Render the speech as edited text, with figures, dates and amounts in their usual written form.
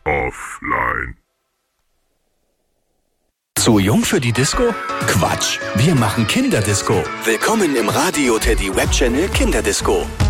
offline. Zu jung für die Disco? Quatsch, wir machen Kinderdisco. Willkommen im Radio Teddy Webchannel Kinderdisco.